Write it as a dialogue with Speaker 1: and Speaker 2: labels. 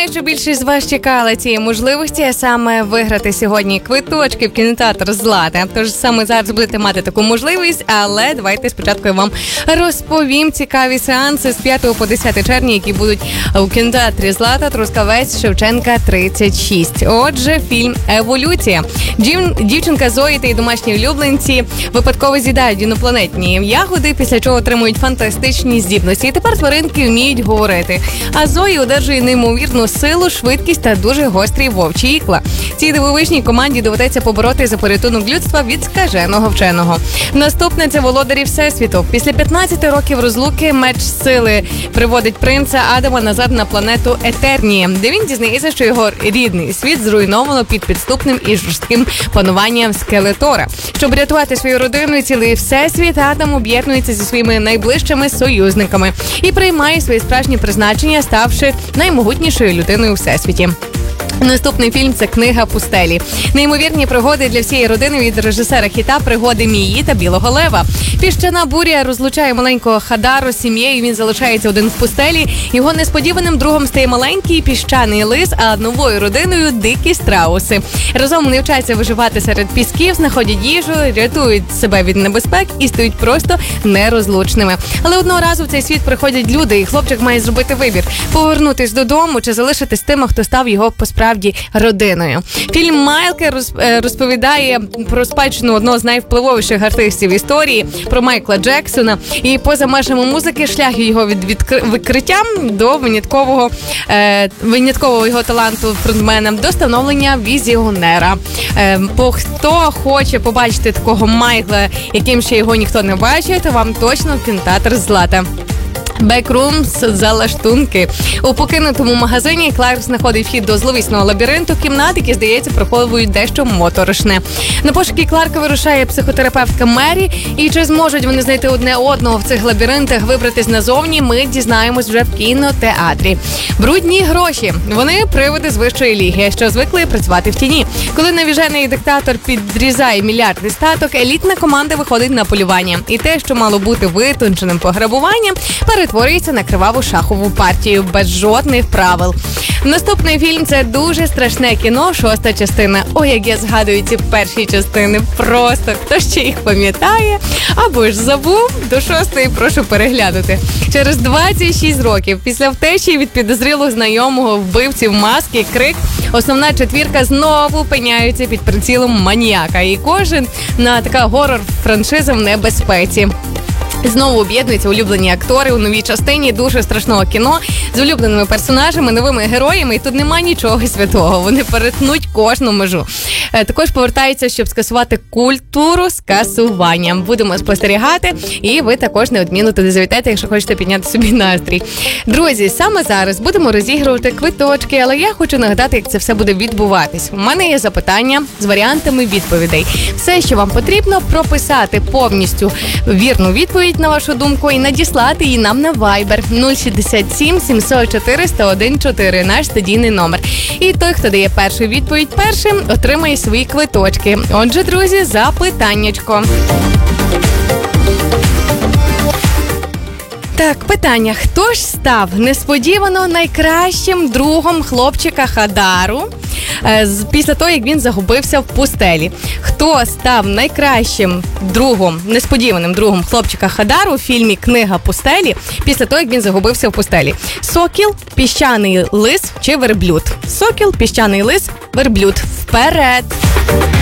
Speaker 1: що більшість з вас чекала цієї можливості, а саме виграти сьогодні квиточки в кінотеатр «Злата». Тож саме зараз будете мати таку можливість, але давайте спочатку я вам розповім цікаві сеанси з 5 по 10 червня, які будуть у кінотеатрі «Злата», Трускавець, Шевченка, 36. Отже, фільм «Еволюція». Дівчинка Зої та її домашні улюбленці випадково з'їдають інопланетні ягоди, після чого отримують фантастичні здібності. І тепер тваринки вміють говорити. А Зої одержує неймовірну силу, швидкість та дуже гострі вовчі ікла. Цій дивовижній команді доведеться побороти за порятунок людства від скаженого вченого. Наступне – це володарі Всесвіту. Після 15 років розлуки меч сили приводить принца Адама назад на планету Етернія, де він дізнається, що його рідний світ зруйновано під підступним і жорстким пануванням Скелетора. Щоб рятувати свою родину і цілий всесвіт, Адам об'єднується зі своїми найближчими союзниками і приймає своє справжнє призначення, ставши наймогутнішою людиною у всесвіті. Наступний фільм – це «Книга пустелі». Неймовірні пригоди для всієї родини від режисера хіта «Пригоди Мії» та «Білого лева». Піщана буря розлучає маленького Хадару з сім'єю, він залишається один в пустелі. Його несподіваним другом стає маленький піщаний лис, а новою родиною – дикі страуси. Разом вони вчаться виживати серед пісків, знаходять їжу, рятують себе від небезпек і стають просто нерозлучними. Але одного разу в цей світ приходять люди, і хлопчик має зробити вибір – повернутись додому чи залишитись тими, хто став його справді родиною. Фільм «Майлки» розповідає про спадщину одного з найвпливовіших артистів історії, про Майкла Джексона. І поза межами музики шлях його від викриття до виняткового його таланту фронтмена до становлення візіонера. Хто хоче побачити такого Майкла, яким ще його ніхто не бачить, то вам точно в кінотеатр «Злата». Бекрумс, залаштунки. У покинутому магазині Кларк знаходить вхід до зловісного лабіринту кімнат, які, здається, приховують дещо моторошне. На пошуки Кларка вирушає психотерапевтка Мері, і чи зможуть вони знайти одне одного в цих лабіринтах, вибратись назовні, ми дізнаємось вже в кінотеатрі. Брудні гроші. Вони приводи з вищої ліги, що звикли працювати в тіні. Коли навіжений диктатор підрізає мільярдний статок, елітна команда виходить на полювання. І те, що мало бути витонченим пограбуванням, перетворюється на криваву шахову партію без жодних правил. Наступний фільм – це дуже страшне кіно, 6-та частина. Ой, як я згадую ці перші частини. Просто хто ще їх пам'ятає або ж забув, до 6-ї прошу переглянути. Через 26 років після втечі від підозрілого знайомого вбивці в маски Крик, основна четвірка знову опиняється під прицілом маніяка. І кожен на така горор-франшиза в небезпеці. Знову об'єднуються улюблені актори у новій частині дуже страшного кіно з улюбленими персонажами, новими героями, і тут немає нічого святого. Вони перетнуть кожну межу. Також повертаються, щоб скасувати культуру скасування. Будемо спостерігати, і ви також неодмінно туди завітайте, якщо хочете підняти собі настрій. Друзі, саме зараз будемо розігрувати квиточки, але я хочу нагадати, як це все буде відбуватись. У мене є запитання з варіантами відповідей. Все, що вам потрібно, прописати повністю вірну відповідь на вашу думку і надіслати її нам на Viber 067 704 101 наш студійний номер. І той, хто дає першу відповідь першим, отримає свої квиточки. Отже, друзі, запитаннячко. Так, питання. Хто ж став несподівано найкращим другом хлопчика Хадару після того, як він загубився в пустелі? Хто став найкращим другом, несподіваним другом хлопчика Хадару у фільмі «Книга пустелі» після того, як він загубився в пустелі? Сокіл, піщаний лис чи верблюд? Сокіл, піщаний лис, верблюд. Вперед!